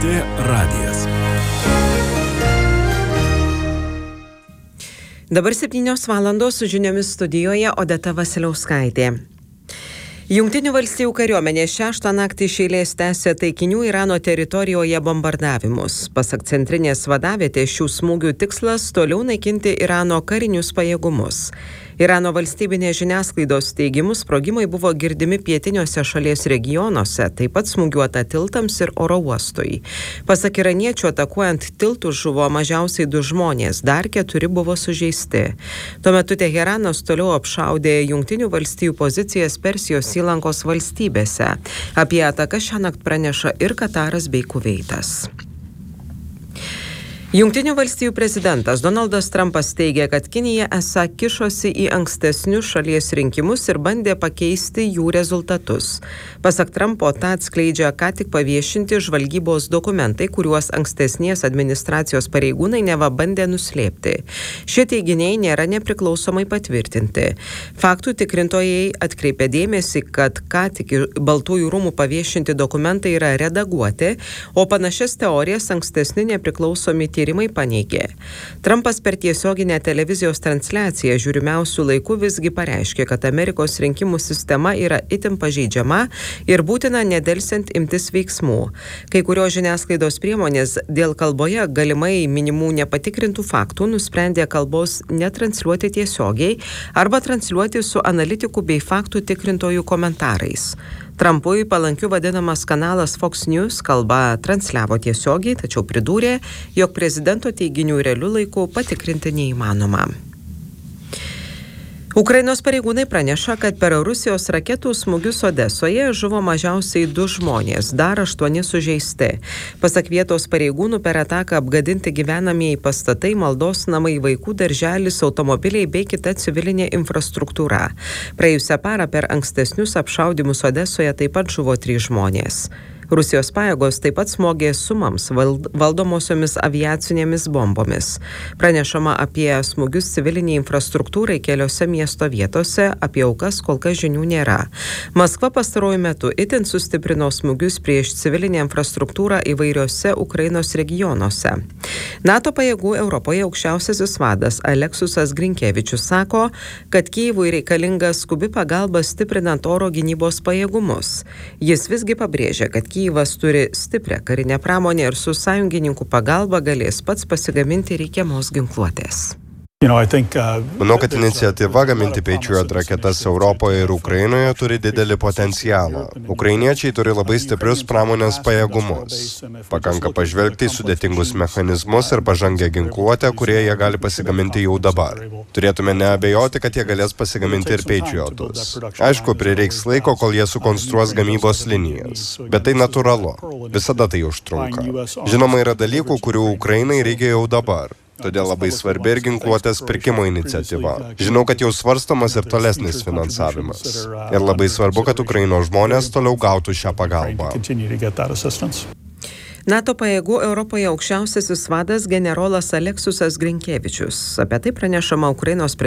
LRT radijas. Dabar 7 valandos su žiniomis studijoje Odeta Vasiliauskaitė. Jungtinių valstijų kariuomenė 6 naktį iš eilės tęsė taikinių Irano teritorijoje bombardavimus. Pasak centrinės vadavietės, šių smūgių tikslas toliau naikinti Irano karinius pajėgumus. Irano valstybinės žiniasklaidos teigimu, sprogimai buvo girdimi pietiniuose šalies regionuose, taip pat smūgiuota tiltams ir oro uostui. Pasak iraniečių, atakuojant tiltus žuvo mažiausiai 2 žmonės, dar 4 buvo sužeisti. Tuo metu Teheranas toliau apšaudė Jungtinių valstijų pozicijas Persijos įlankos valstybėse. Apie ataką šiąnakt praneša ir Kataras bei Kuveitas. Jungtinių valstijų prezidentas Donaldas Trumpas teigia, kad Kinija esą kišosi į ankstesnius šalies rinkimus ir bandė pakeisti jų rezultatus. Pasak Trumpo, tą atskleidžia ką tik paviešinti žvalgybos dokumentai, kuriuos ankstesnės administracijos pareigūnai neva bandė nuslėpti. Šie teiginiai nėra nepriklausomai patvirtinti. Faktų tikrintojai atkreipė dėmesį, kad ką tik Baltųjų rūmų paviešinti dokumentai yra redaguoti, o panašias teorijas ankstesni nepriklausomi tyrimai paneigė. Trumpas per tiesioginę televizijos transliaciją žiūrimiausių laikų visgi pareiškė, kad Amerikos rinkimų sistema yra itin pažeidžiama ir būtina nedelsiant imtis veiksmų. Kai kurios žiniasklaidos priemonės dėl kalboje galimai minimų nepatikrintų faktų nusprendė kalbos netransliuoti tiesiogiai arba transliuoti su analitikų bei faktų tikrintojų komentarais. Trumpui palankiu vadinamas kanalas Fox News kalbą transliavo tiesiogiai, tačiau pridūrė, jog prezidento teiginių realiu laiku patikrinti neįmanoma. Ukrainos pareigūnai praneša, kad per Rusijos raketų smūgius Odesoje žuvo mažiausiai 2 žmonės, dar 8 sužeisti. Pasak vietos pareigūnų, per ataką apgadinti gyvenamieji pastatai, maldos namai, vaikų darželis, automobiliai bei kita civilinė infrastruktūra. Praėjusią parą per ankstesnius apšaudymus Odesoje taip pat žuvo 3 žmonės. Rusijos pajėgos taip pat smogė Sumams valdomosiomis aviacinėmis bombomis. Pranešama apie smūgius civiliniai infrastruktūrai keliose miesto vietose, apie aukas kol kas žinių nėra. Maskva pastaruoju metu itin sustiprino smūgius prieš civilinę infrastruktūrą įvairiose Ukrainos regionuose. NATO pajėgų Europoje aukščiausiasis vadas Aleksusas Grinkevičius sako, kad Kijevui reikalinga skubi pagalba stiprinant oro gynybos pajėgumus. Jis visgi pabrėžia, kad Kijevas turi stiprią karinę pramonę ir su sąjungininkų pagalba galės pats pasigaminti reikiamos ginkluotės. Manau, kad iniciatyva gaminti Patriot raketas Europoje ir Ukrainoje turi didelį potencialą. Ukrainiečiai turi labai stiprius pramonės pajėgumus. Pakanka pažvelgti į sudėtingus mechanizmus ir pažangę ginkluotę, kurie jie gali pasigaminti jau dabar. Turėtume neabejoti, kad jie galės pasigaminti ir Patriotus. Aišku, prireiks laiko, kol jie sukonstruos gamybos linijas. Bet tai natūralu. Visada tai užtrunka. Žinoma, yra dalykų, kurių Ukrainai reikia jau dabar. Todėl labai svarbi ir ginkluotės pirkimo iniciatyva. Žinau, kad jau svarstomas ir tolesnis finansavimas. Ir labai svarbu, kad Ukrainos žmonės toliau gautų šią pagalbą. NATO pajėgų Europoje aukščiausiasis vadas generolas Aleksusas Grinkevičius. Apie tai pranešama Ukrainos